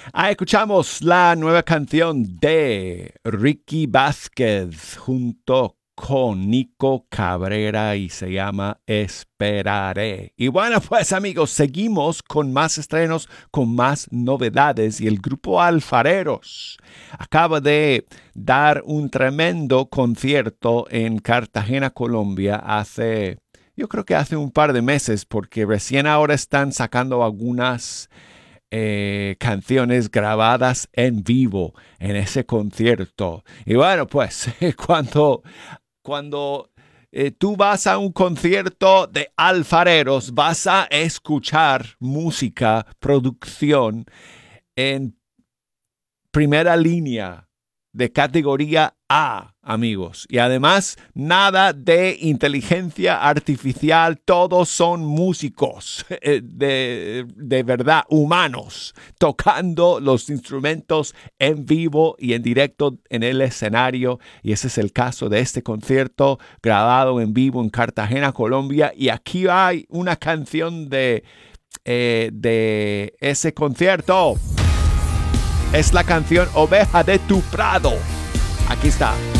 Escuchamos la nueva canción de Ricky Vázquez junto con Nico Cabrera y se llama Esperaré. Y bueno, pues amigos, seguimos con más estrenos, con más novedades y el grupo Alfareros acaba de dar un tremendo concierto en Cartagena, Colombia, yo creo que hace un par de meses, porque recién ahora están sacando algunas canciones grabadas en vivo en ese concierto. Y bueno, pues cuando tú vas a un concierto de alfareros, vas a escuchar música, producción en primera línea de categoría A, amigos. Y además, nada de inteligencia artificial. Todos son músicos de verdad, humanos, tocando los instrumentos en vivo y en directo en el escenario. Y ese es el caso de este concierto grabado en vivo en Cartagena, Colombia. Y aquí hay una canción de ese concierto. Es la canción Oveja de tu Prado. Aquí está.